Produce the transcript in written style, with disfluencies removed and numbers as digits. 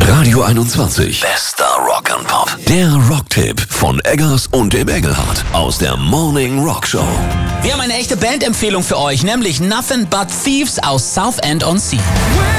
Radio 21. Bester Rock and Pop. Der Rocktipp von Eggers und dem Engelhardt aus der Morning Rock Show. Wir haben eine echte Bandempfehlung für euch, nämlich Nothing But Thieves aus Southend on Sea.